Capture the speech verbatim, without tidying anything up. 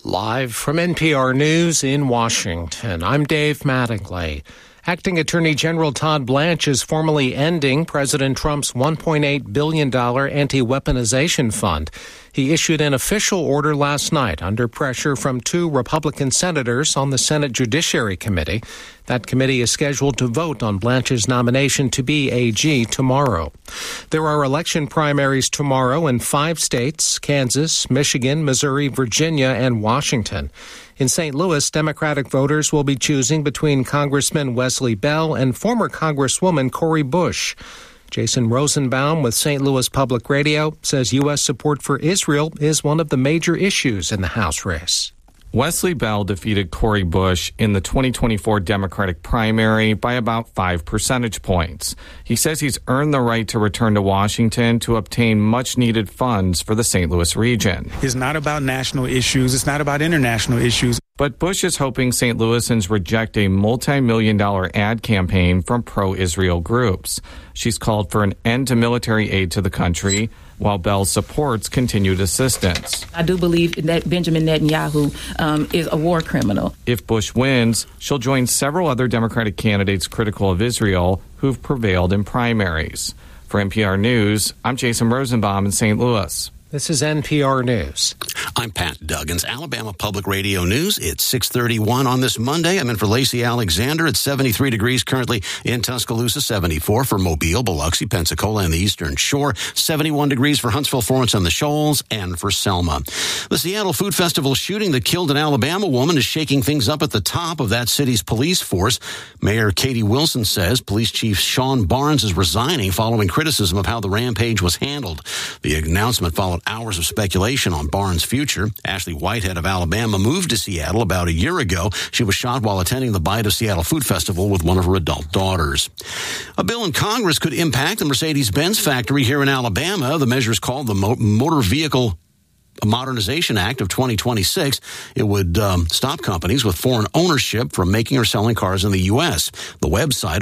Live from N P R News in Washington, I'm Dave Mattingly. Acting Attorney General Todd Blanche is formally ending President Trump's one point eight billion dollars anti-weaponization fund. He issued an official order last night under pressure from two Republican senators on the Senate Judiciary Committee. That committee is scheduled to vote on Blanche's nomination to be A G tomorrow. There are election primaries tomorrow in five states: Kansas, Michigan, Missouri, Virginia, and Washington. In Saint Louis, Democratic voters will be choosing between Congressman Wesley Bell and former Congresswoman Cori Bush. Jason Rosenbaum with Saint Louis Public Radio says U S support for Israel is one of the major issues in the House race. Wesley Bell defeated Cori Bush in the twenty twenty-four Democratic primary by about five percentage points. He says he's earned the right to return to Washington to obtain much-needed funds for the Saint Louis region. It's not about national issues. It's not about international issues. But Bush is hoping Saint Louisans reject a multi-million dollar ad campaign from pro-Israel groups. She's called for an end to military aid to the country, while Bell supports continued assistance. I do believe that Benjamin Netanyahu um, is a war criminal. If Bush wins, she'll join several other Democratic candidates critical of Israel who've prevailed in primaries. For N P R News, I'm Jason Rosenbaum in Saint Louis. This is N P R News. I'm Pat Duggins, Alabama Public Radio News. It's six thirty-one on this Monday. I'm in for Lacey Alexander. It's seventy-three degrees currently in Tuscaloosa, seventy-four for Mobile, Biloxi, Pensacola, and the Eastern Shore, seventy-one degrees for Huntsville, Florence, and the Shoals, and for Selma. The Seattle Food Festival shooting that killed an Alabama woman is shaking things up at the top of that city's police force. Mayor Katie Wilson says Police Chief Sean Barnes is resigning following criticism of how the rampage was handled. The announcement followed hours of speculation on Barnes' future. Ashley Whitehead of Alabama moved to Seattle about a year ago. She was shot while attending the Bite of Seattle Food Festival with one of her adult daughters. A bill in Congress could impact the Mercedes-Benz factory here in Alabama. The measure is called the Mo- Motor Vehicle Modernization Act of twenty twenty-six. It would um, stop companies with foreign ownership from making or selling cars in the U S. The website